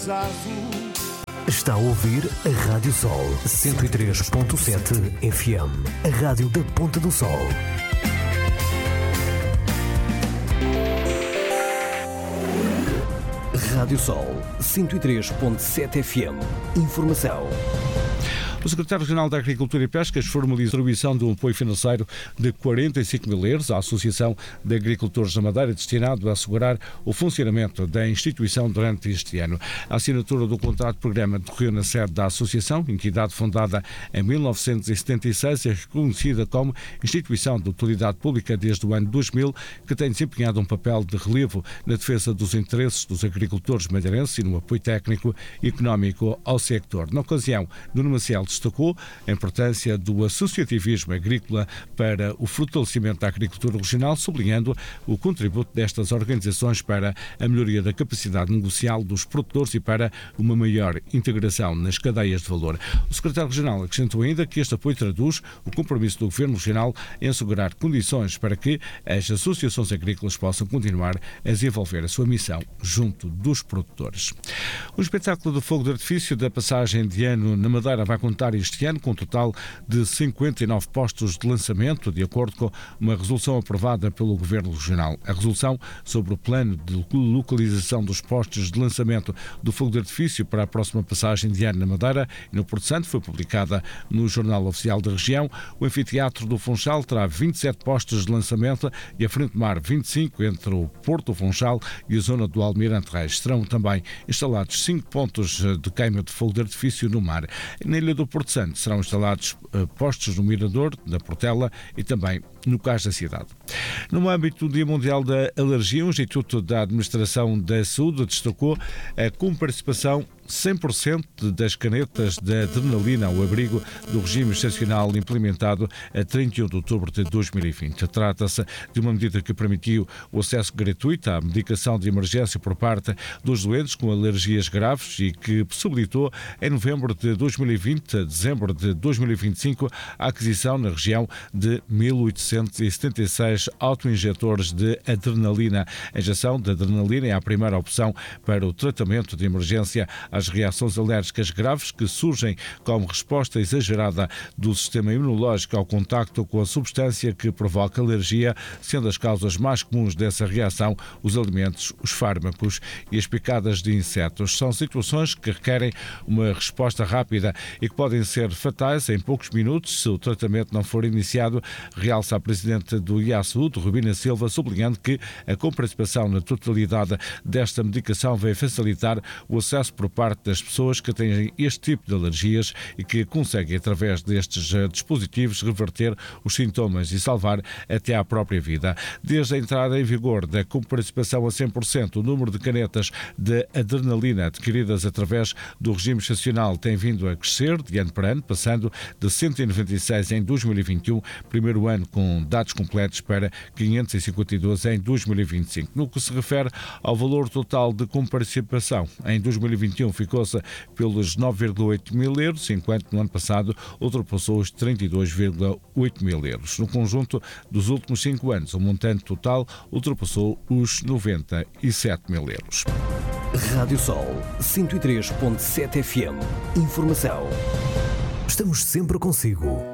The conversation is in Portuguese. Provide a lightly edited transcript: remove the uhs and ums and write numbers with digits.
Está a ouvir a Rádio Sol 103.7 FM, a rádio da Ponta do Sol. Rádio Sol 103.7 FM. Informação. O Secretário Regional da Agricultura e Pescas formalizou a distribuição de um apoio financeiro de 45 mil euros à Associação de Agricultores da Madeira, destinado a assegurar o funcionamento da instituição durante este ano. A assinatura do contrato de programa decorreu na sede da Associação, entidade fundada em 1976 e reconhecida como instituição de utilidade pública desde o ano 2000, que tem desempenhado um papel de relevo na defesa dos interesses dos agricultores madeirenses e no apoio técnico e económico ao sector. Na ocasião, Nuno Maciel destacou a importância do associativismo agrícola para o fortalecimento da agricultura regional, sublinhando o contributo destas organizações para a melhoria da capacidade negocial dos produtores e para uma maior integração nas cadeias de valor. O secretário regional acrescentou ainda que este apoio traduz o compromisso do Governo Regional em assegurar condições para que as associações agrícolas possam continuar a desenvolver a sua missão junto dos produtores. O espetáculo do fogo de artifício da passagem de ano na Madeira vai contar este ano com um total de 59 postos de lançamento, de acordo com uma resolução aprovada pelo Governo Regional. A resolução sobre o plano de localização dos postos de lançamento do fogo de artifício para a próxima passagem de ano na Madeira e no Porto Santo foi publicada no Jornal Oficial da Região. O anfiteatro do Funchal terá 27 postos de lançamento e a Frente Mar 25 entre o Porto Funchal e a zona do Almirante Reis. Serão também instalados 5 pontos de queima de fogo de artifício no mar. Na Ilha do Porto Santo serão instalados postos no Mirador, na Portela e também no Cais da cidade. No âmbito do Dia Mundial da Alergia, o Instituto da Administração da Saúde destacou a comparticipação 100% das canetas da adrenalina ao abrigo do regime excepcional implementado a 31 de outubro de 2020. Trata-se de uma medida que permitiu o acesso gratuito à medicação de emergência por parte dos doentes com alergias graves e que possibilitou, em novembro de 2020 a dezembro de 2025, a aquisição na região de 1.876 autoinjetores de adrenalina. A injeção de adrenalina é a primeira opção para o tratamento de emergência às reações alérgicas graves que surgem como resposta exagerada do sistema imunológico ao contacto com a substância que provoca alergia, sendo as causas mais comuns dessa reação os alimentos, os fármacos e as picadas de insetos. São situações que requerem uma resposta rápida e que podem ser fatais em poucos minutos se o tratamento não for iniciado, realça a Presidente do IASUD, Rubina Silva, sublinhando que a comparticipação na totalidade desta medicação vai facilitar o acesso por parte das pessoas que têm este tipo de alergias e que conseguem, através destes dispositivos, reverter os sintomas e salvar até a própria vida. Desde a entrada em vigor da comparticipação a 100%, o número de canetas de adrenalina adquiridas através do regime excepcional tem vindo a crescer de ano para ano, passando de 196 em 2021, primeiro ano com dados completos, para 552 em 2025. No que se refere ao valor total de comparticipação, em 2021 ficou-se pelos 9,8 mil euros, enquanto no ano passado ultrapassou os 32,8 mil euros. No conjunto dos últimos 5 anos, o montante total ultrapassou os 97 mil euros. Rádio Sol 103.7 FM. Informação. Estamos sempre consigo.